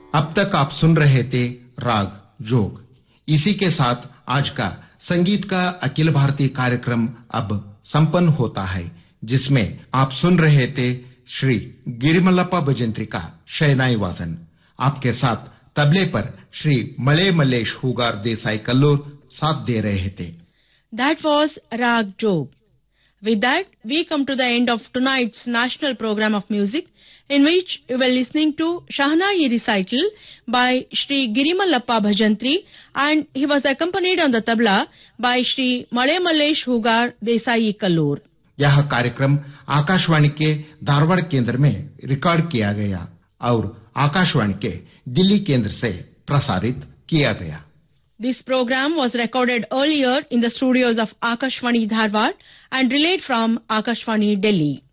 अब तक आप सुन रहे थे राग जोग। इसी के साथ आज का संगीत का अखिल भारतीय कार्यक्रम अब संपन्न होता है, जिसमें आप सुन रहे थे श्री गिरिमल्लप्पा भजंत्री का शहनाई वादन। आपके साथ तबले पर श्री मले मल्लेश हुगार देसाई कल्लूर साथ दे रहे थे। That was Rag Jog. With that, we come to the end of tonight's national program of music, in which we were listening to Shahnai recital by Shri Girimallappa Bhajantri, and he was accompanied on the tabla by Shri Male Mallesh Hugar Desai Kallur. यह कार्यक्रम आकाशवाणी के धारवाड़ केंद्र में record किया गया और आकाशवाणी के दिल्ली केंद्र से प्रसारित किया गया। This program was recorded earlier in the studios of Akashvani Dharwad and relayed from Akashvani Delhi.